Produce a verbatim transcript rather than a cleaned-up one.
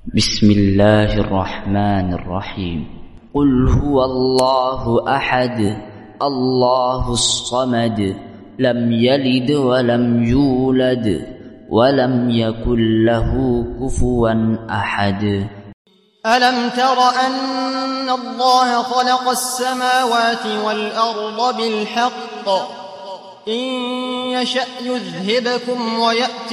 بسم الله الرحمن الرحيم. قل هو الله أحد الله الصمد لم يلد ولم يولد ولم يكن له كفوا أحد. ألم تر أن الله خلق السماوات والأرض بالحق إن يشأ يذهبكم ويأتي